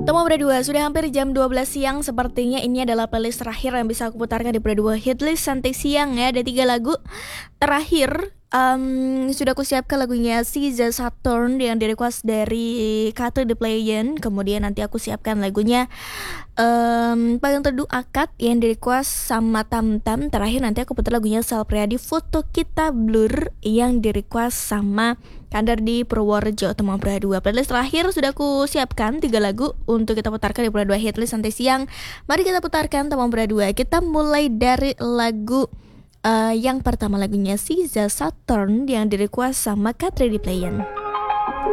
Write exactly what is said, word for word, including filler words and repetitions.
Temu berdua, sudah hampir jam dua belas siang. Sepertinya ini adalah playlist terakhir yang bisa aku putarkan di berdua Hitlist Santai Siang ya. Ada tiga lagu terakhir. Um, sudah aku siapkan lagunya Siza Saturn yang di-request dari Kate The Playen. Kemudian nanti aku siapkan lagunya um, Paling Teduh Akad yang di-request sama Tam Tam. Terakhir nanti aku putar lagunya Sal Priadi Foto Kita Blur yang di-request sama Kandar di Purworejo. Temu berdua, playlist terakhir sudah aku siapkan tiga lagu untuk kita putarkan di berdua Hitlist Santai Siang. Mari kita putarkan Temu berdua. Kita mulai dari lagu uh, yang pertama, lagunya Siza Saturn yang di-request sama Kate The Playen.